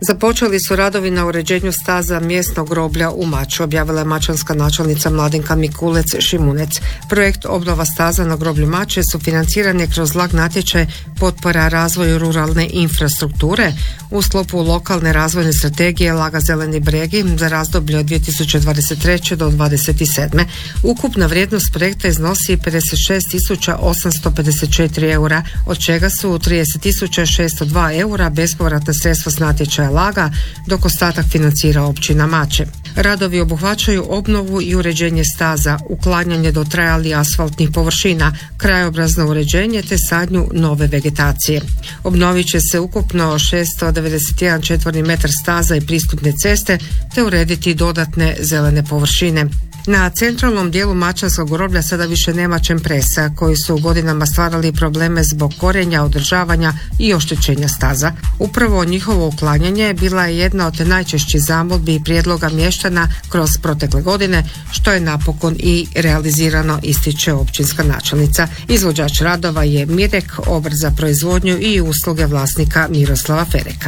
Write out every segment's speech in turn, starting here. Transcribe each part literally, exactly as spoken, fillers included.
Započeli su radovi na uređenju staza mjesnog groblja u Maču, objavila je mačanska načelnica Mladenka Mikulec-Šimunec. Projekt obnova staza na groblju Mače sufinanciran je kroz lag natječaj potpora razvoju ruralne infrastrukture u sklopu lokalne razvojne strategije Laga Zeleni bregi za razdoblje od dvije tisuće dvadeset treće do dvadeset sedme. Ukupna vrijednost projekta iznosi pedeset šest tisuća osamsto pedeset četiri eura, od čega su trideset tisuća šesto dva eura bespovratna sredstva s natječaja Laga, dok ostatak financira općina Mače. Radovi obuhvaćaju obnovu i uređenje staza, uklanjanje dotrajalih asfaltnih površina, krajobrazno uređenje te sadnju nove vegetacije. Obnovit će se ukupno šesto devedeset jedan četvorni metar staza i pristupne ceste te urediti dodatne zelene površine. Na centralnom dijelu mačanskog groblja sada više nema čempresa koji su godinama stvarali probleme zbog korenja, održavanja i oštećenja staza. Upravo njihovo uklanjanje bila je jedna od najčešćih zamolbi i prijedloga mještana kroz protekle godine, što je napokon i realizirano, ističe općinska načelnica. Izvođač radova je Mirek, obrt za proizvodnju i usluge vlasnika Miroslava Fereka.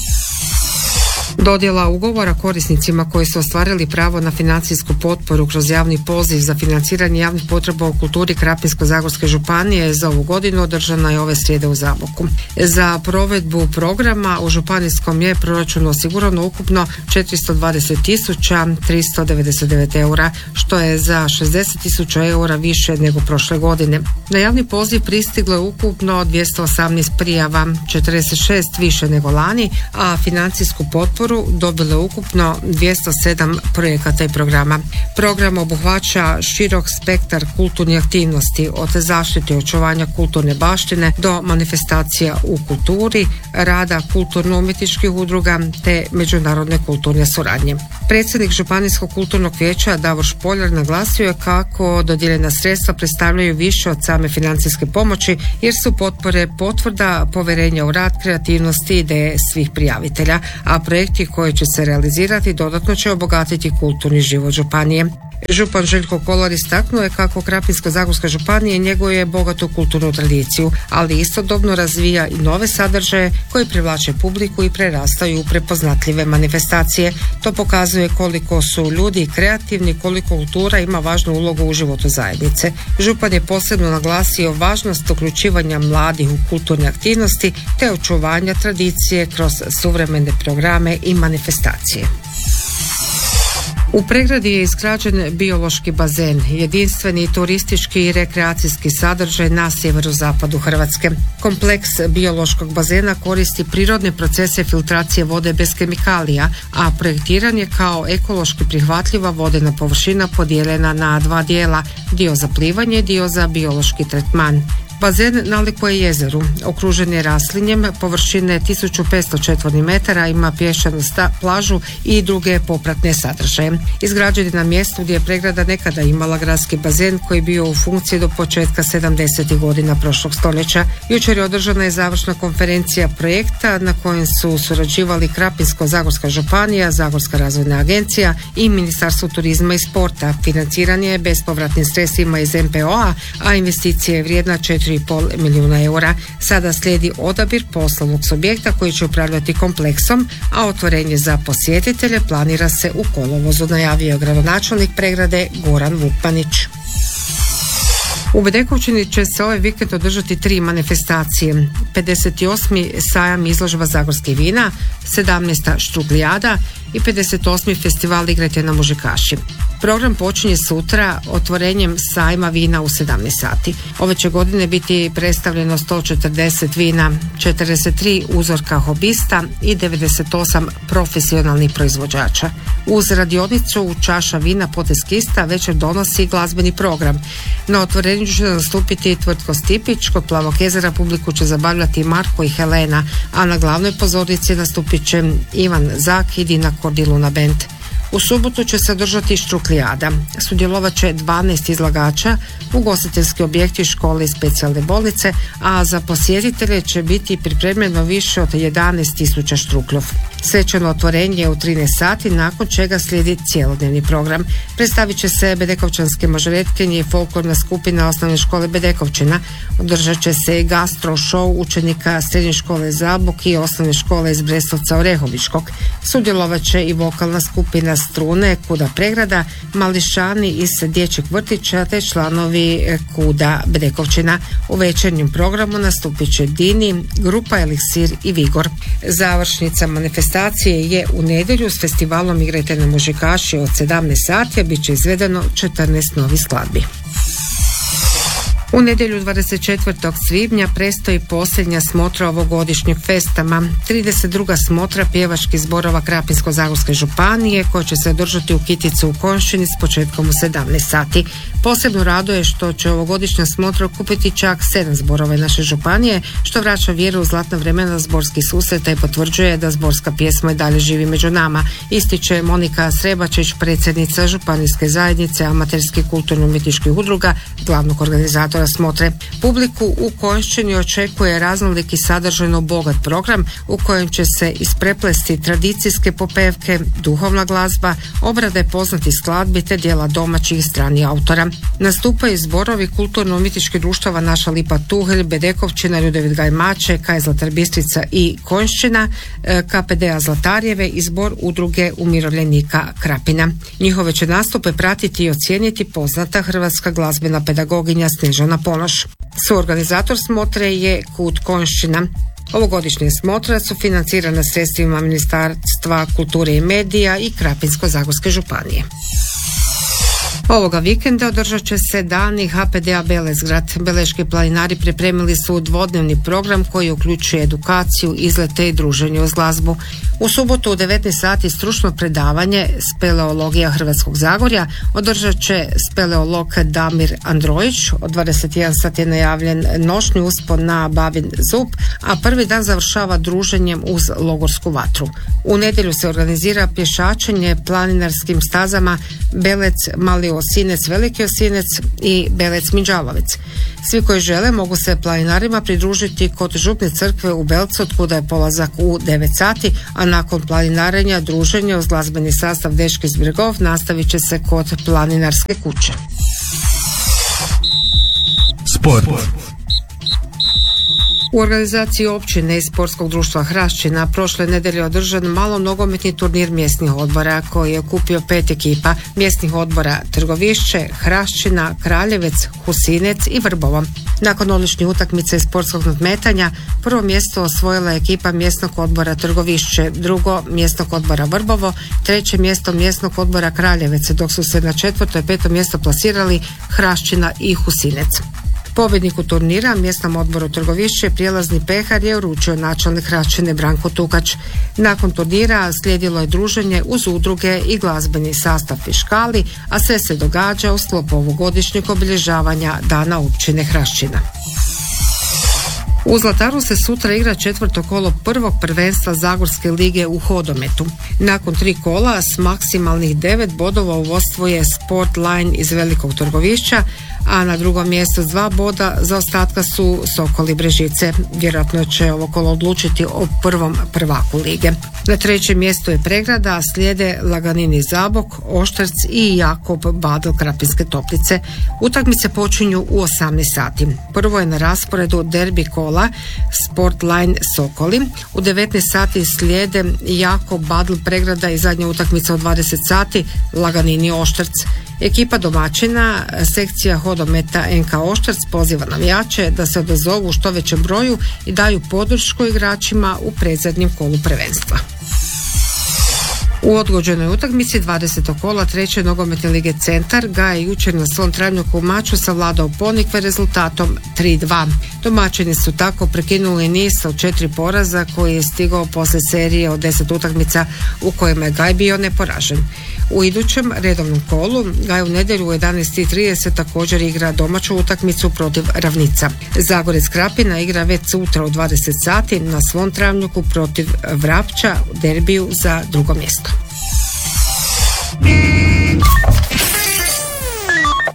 Dodjela ugovora korisnicima koji su ostvarili pravo na financijsku potporu kroz javni poziv za financiranje javnih potreba u kulturi Krapinsko-zagorske županije za ovu godinu održana je ove srijede u Zaboku. Za provedbu programa u županijskom je proračunu osigurano ukupno četiristo dvadeset tisuća tristo devedeset devet eura, što je za šezdeset tisuća eura više nego prošle godine. Na javni poziv pristiglo je ukupno dvjesto osamnaest prijava, četrdeset šest više nego lani, a financijsku potporu dobilo ukupno dvjesto sedam projekata i programa. Program obuhvaća širok spektar kulturnih aktivnosti, od zaštite i očuvanja kulturne baštine do manifestacija u kulturi, rada kulturno-umjetničkih udruga te međunarodne kulturne suradnje. Predsjednik Županijskog kulturnog vijeća Davor Špoljar naglasio je kako dodijeljena sredstva predstavljaju više od same financijske pomoći, jer su potpore potvrda povjerenja u rad, kreativnosti i ideje svih prijavitelja, a projekti koji će se realizirati dodatno će obogatiti kulturni život županije. Župan Željko Kolar istaknuo je kako Krapinsko-zagorska županija njeguje bogatu kulturnu tradiciju, ali istodobno razvija i nove sadržaje koji privlače publiku i prerastaju u prepoznatljive manifestacije. To pokazuje koliko su ljudi kreativni, koliko kultura ima važnu ulogu u životu zajednice. Župan je posebno naglasio važnost uključivanja mladih u kulturne aktivnosti te očuvanja tradicije kroz suvremene programe i manifestacije. U Pregradi je izgrađen biološki bazen, jedinstveni turistički i rekreacijski sadržaj na sjeverozapadu Hrvatske. Kompleks biološkog bazena koristi prirodne procese filtracije vode bez kemikalija, a projektiran je kao ekološki prihvatljiva vodena površina podijeljena na dva dijela, dio za plivanje, dio za biološki tretman. Bazen nalikuje jezeru, okružen je raslinjem, površine tisuću petsto četvornih metara, ima pješčanu sta, plažu i druge popratne sadržaje. Izgrađen je na mjestu gdje je Pregrada nekada imala gradski bazen koji je bio u funkciji do početka sedamdesetih godina prošlog stoljeća. Jučer je održana je završna konferencija projekta na kojem su surađivali Krapinsko-zagorska županija, Zagorska razvojna agencija i Ministarstvo turizma i sporta. Financiran je bespovratnim sredstvima iz em pe o a, a investicija je vrijedna četiri i pol milijuna eura. Sada slijedi odabir poslovnog subjekta koji će upravljati kompleksom, a otvorenje za posjetitelje planira se u kolovozu, najavio je gradonačelnik Pregrade Goran Vukmanić. U Bedekovčini će se ovaj vikend održati tri manifestacije. pedeset osmi sajam izložba zagorskih vina, sedamnaesta štruglijada i pedeset osmi festival Igrajte na Mužikaši. Program počinje sutra otvorenjem sajma vina u sedamnaest sati. Ove će godine biti predstavljeno sto četrdeset vina, četrdeset tri uzorka hobista i devedeset osam profesionalnih proizvođača. Uz radionicu čaša vina poteskista večer donosi glazbeni program. Na otvorenju će nastupiti Tvrtko Stipić, kod Plavog jezera publiku će zabavljati Marko i Helena, a na glavnoj pozornici nastupit će Ivan Zak i Dina Kordiluna band. U subotu će se održati štruklijada. Sudjelovat će dvanaest izlagača, ugostiteljski objekti, škole i specijalne bolnice, a za posjetitelje će biti pripremljeno više od jedanaest tisuća štrukljov. Svečano otvorenje u trinaest sati, nakon čega slijedi cjelodnevni program. Predstavit će se bedekovčanske mažoretkinje i folklorna skupina osnovne škole Bedekovčina. Održat će se i gastro show učenika srednje škole Zabok i osnovne škole iz Brestovca Orehovičkog. Sudjelovat će i vokalna skupina Strune Kuda Pregrada, mališani iz dječjeg vrtića te članovi Kuda Bedekovčina. U večernjem programu nastupit će Dini, grupa Eliksir i Vigor. Završnica manifestacije je u nedjelju s festivalom Igrajte na Mužikaši od sedamnaest sati, a bit će izvedeno četrnaest novih skladbi. U nedjelju dvadeset četvrtog svibnja prestoji posljednja smotra ovogodišnjeg festama. trideset druga smotra pjevačkih zborova Krapinsko-zagorske županije koja će se održati u Kiticu u Konjšćini s početkom u sedamnaest sati. Posebno raduje što će ovogodišnja smotra okupiti čak sedam zborova naše županije, što vraća vjeru u zlatna vremena zborskih susreta i potvrđuje da zborska pjesma i dalje živi među nama, ističe Monika Srebačić, predsjednica Županijske zajednice amaterskih kulturno-umjetničkih udruga, glavnog organizatora smotre. Publiku u Konjšćini očekuje raznolik i sadržajno bogat program u kojem će se ispreplesti tradicijske popevke, duhovna glazba, obrade poznatih skladbi te dijela domaćih i stranih autora. Nastupaju zborovi kulturno-umjetničkih društava Naša Lipa Tuhelj, Bedekovčina, Ljudevit Gaj Mače, Kaj Zlatar Bistrica i Konjšćina, K P D A Zlatarjeve i zbor udruge umirovljenika Krapina. Njihove će nastupe pratiti i ocijeniti poznata hrvatska glazbena pedagoginja Snježana Ponoš. Suorganizator smotre je Kut Konjšćina. Ovogodišnje smotra su financirana sredstvima Ministarstva kulture i medija i Krapinsko-zagorske županije. Ovoga vikenda održat će se dani H P D A Belezgrad. Beleški planinari pripremili su dvodnevni program koji uključuje edukaciju, izlete i druženje uz glazbu. U subotu u devetnaest sati stručno predavanje Speleologija Hrvatskog Zagorja održat će speleolog Damir Androjić. Od dvadeset jedan sat je najavljen noćni uspon na Babin zub, a prvi dan završava druženjem uz logorsku vatru. U nedjelju se organizira pješačenje planinarskim stazama Belec, Mali Osinec, Veliki Osinec i Belec Minđalovec. Svi koji žele mogu se planinarima pridružiti kod župne crkve u Belcu, od kuda je polazak u devet sati, a nakon planinarenja druženja uz glazbeni sastav Dečki iz Bregov nastavit će se kod planinarske kuće. Sport. U organizaciji općine i sportskog društva Hrašćina prošle nedelje održan malo nogometni turnir mjesnih odbora koji je okupio pet ekipa mjesnih odbora Trgovišće, Hrašćina, Kraljevec, Husinec i Vrbovo. Nakon odličnih utakmica i sportskog nadmetanja prvo mjesto osvojila je ekipa mjesnog odbora Trgovišće, drugo mjesnog odbora Vrbovo, treće mjesto mjesnog odbora Kraljevec, dok su se na četvrto i peto mjesto plasirali Hrašćina i Husinec. Pobjedniku turnira mjesnom odboru Trgovišće prijelazni pehar je uručio načelnik Hrašćine Branko Tukač. Nakon turnira slijedilo je druženje uz udruge i glazbeni sastav Fiškali, a sve se događa u sklopu ovogodišnjeg obilježavanja Dana općine Hrašćina. U Zlataru se sutra igra četvrto kolo prvog prvenstva Zagorske lige u hodometu. Nakon tri kola s maksimalnih devet bodova u vodstvu je Sport Line iz Velikog Trgovišća, a na drugom mjestu s dva boda za ostatka su Sokol i Brežice. Vjerojatno će ovo kolo odlučiti o prvom prvaku lige. Na trećem mjestu je Pregrada, a slijede Laganini Zabok, Oštrc i Jakob Badl Krapinske Toplice. Utakmice počinju u osamnaest sati. Prvo je na rasporedu derbi kola Sport Line Sokoli. U devetnaest sati slijede Jakob Badl Pregrada i zadnja utakmica u dvadeset sati Laganini Oštrc. Ekipa domaćina, sekcija hodometa N K Oštrc poziva navijače da se odazovu u što većem broju i daju podršku igračima u predzadnjem kolu prvenstva. U odgođenoj utakmici dvadesetog kola treće nogometne lige Centar ga je jučer na svom Travnjaku u Maču savladao Ponikve rezultatom tri dva. Domaćini su tako prekinuli niz od četiri poraza koji je stigao poslije serije od deset utakmica u kojima je Gaj bio neporažen. U idućem redovnom kolu Gaj u nedjelju u jedanaest i trideset također igra domaću utakmicu protiv Ravnica. Zagorec Krapina igra već sutra u dvadeset sati na svom Travnjaku protiv Vrapča u derbiju za drugo mjesto.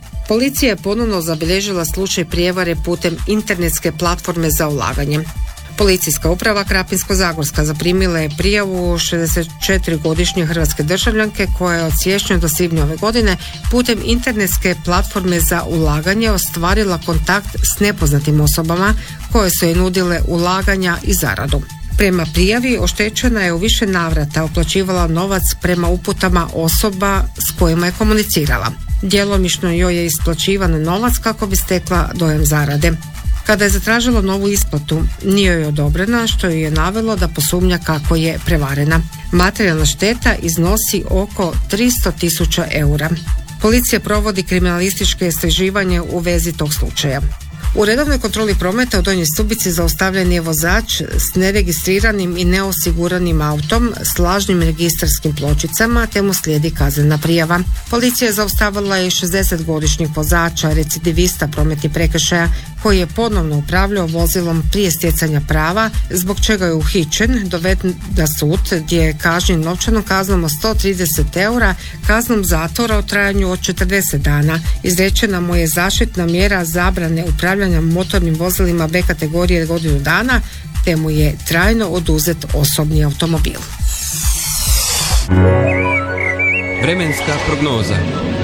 Policija je ponovno zabilježila slučaj prijevare putem internetske platforme za ulaganje. Policijska uprava Krapinsko-zagorska zaprimila je prijavu šezdeset četiri godišnje hrvatske državljanke koja je od siječnja do svibnja ove godine putem internetske platforme za ulaganje ostvarila kontakt s nepoznatim osobama koje su joj nudile ulaganja i zaradu. Prema prijavi oštećena je u više navrata uplaćivala novac prema uputama osoba s kojima je komunicirala. Djelomično joj je isplaćivan novac kako bi stekla dojam zarade. Kada je zatražila novu isplatu, nije joj odobrena, što joj je navelo da posumnja kako je prevarena. Materijalna šteta iznosi oko tristo tisuća eura. Policija provodi kriminalističke istraživanje u vezi tog slučaja. U redovnoj kontroli prometa u Donjoj Stubici zaustavljen je vozač s neregistriranim i neosiguranim autom s lažnim registarskim pločicama, te mu slijedi kaznena prijava. Policija je zaustavila i šezdesetgodišnjeg vozača, recidivista prometnih prekršaja, koji je ponovno upravljao vozilom prije stjecanja prava, zbog čega je uhićen, doveden na sud gdje je kažnjen novčanom kaznom od sto trideset eura, kaznom zatvora u trajanju od četrdeset dana. Izrečena mu je zaštitna mjera zabrane upravljanja motornim vozilima B kategorije godinu dana, te mu je trajno oduzet osobni automobil. Vremenska prognoza.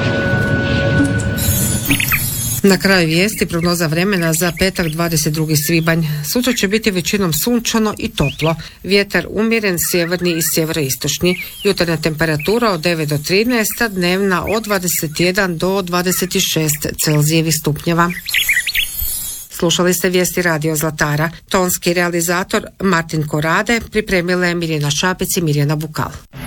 Na kraju vijesti prognoza vremena za petak dvadeset drugi svibanj. Sutra će biti većinom sunčano i toplo. Vjetar umjeren sjeverni i sjeveroistočni. Jutarnja temperatura od devet do trinaest, a dnevna od dvadeset jedan do dvadeset šest Celzijevih stupnjeva. Slušali ste vijesti Radio Zlatara. Tonski realizator Martin Korade, pripremila je Mirjana Šapec i Mirjana Bukal.